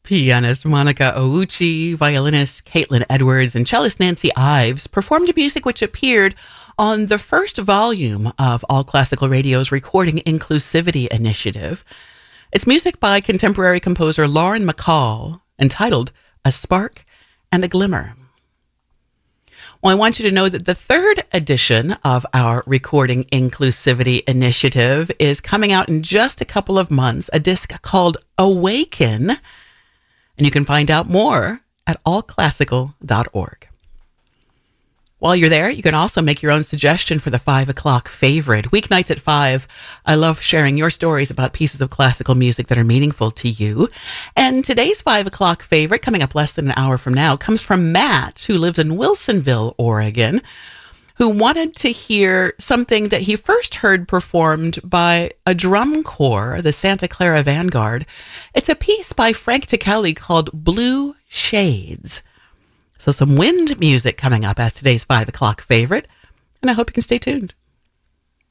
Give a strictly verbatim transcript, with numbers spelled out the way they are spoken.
Pianist Monica Ouchi, violinist Caitlin Edwards, and cellist Nancy Ives performed music which appeared on the first volume of All Classical Radio's Recording Inclusivity Initiative. It's music by contemporary composer Lauren McCall, entitled A Spark and a Glimmer. Well, I want you to know that the third edition of our Recording Inclusivity Initiative is coming out in just a couple of months, a disc called Awaken, and you can find out more at all classical dot org. While you're there, you can also make your own suggestion for the five o'clock favorite. Weeknights at five, I love sharing your stories about pieces of classical music that are meaningful to you. And today's five o'clock favorite, coming up less than an hour from now, comes from Matt, who lives in Wilsonville, Oregon, who wanted to hear something that he first heard performed by a drum corps, the Santa Clara Vanguard. It's a piece by Frank Ticelli called Blue Shades. So some wind music coming up as today's five o'clock favorite, and I hope you can stay tuned.